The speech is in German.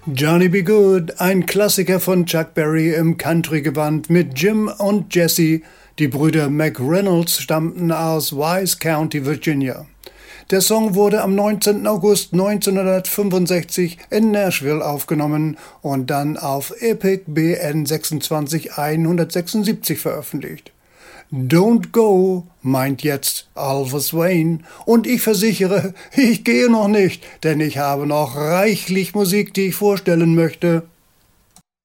Johnny B. Good, ein Klassiker von Chuck Berry im Country-Gewand mit Jim und Jesse. Die Brüder McReynolds stammten aus Wise County, Virginia. Der Song wurde am 19. August 1965 in Nashville aufgenommen und dann auf Epic BN 26176 veröffentlicht. Don't go, meint jetzt Alvis Wayne, und ich versichere, ich gehe noch nicht, denn ich habe noch reichlich Musik, die ich vorstellen möchte.